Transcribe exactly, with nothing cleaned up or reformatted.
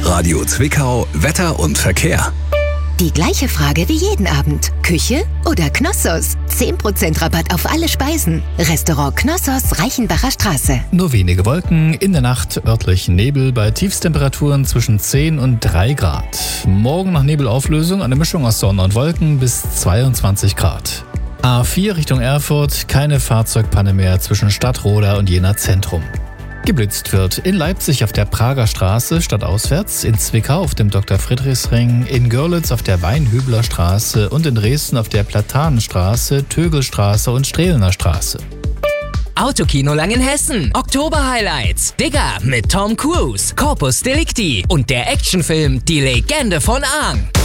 Radio Zwickau, Wetter und Verkehr. Die gleiche Frage wie jeden Abend. Küche oder Knossos? zehn Prozent Rabatt auf alle Speisen. Restaurant Knossos, Reichenbacher Straße. Nur wenige Wolken, in der Nacht örtlich Nebel bei Tiefstemperaturen zwischen zehn und drei Grad. Morgen nach Nebelauflösung eine Mischung aus Sonne und Wolken bis zweiundzwanzig Grad. A vier Richtung Erfurt, keine Fahrzeugpanne mehr zwischen Stadtroda und Jena Zentrum. Geblitzt wird in Leipzig auf der Prager Straße stadtauswärts, in Zwickau auf dem Doktor Friedrichsring, in Görlitz auf der Weinhübler Straße und in Dresden auf der Platanenstraße, Tögelstraße und Strehlener Straße. Autokino Langenhessen. Oktober-Highlights. Digger mit Tom Cruise, Corpus Delicti und der Actionfilm Die Legende von Aang.